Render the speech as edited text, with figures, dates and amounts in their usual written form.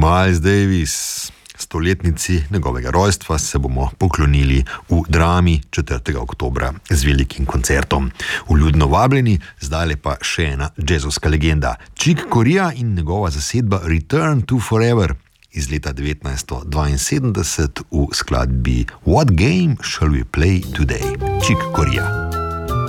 Miles Davis, stoletnici njegovega rojstva se bomo poklonili v Drami 4. oktobra z velikim koncertom. Vljudno vabljeni, zdaj pa še ena jazzovska legenda. Chick Corea in njegova zasedba Return to Forever iz leta 1972 v skladbi What Game Shall We Play Today? Chick Corea.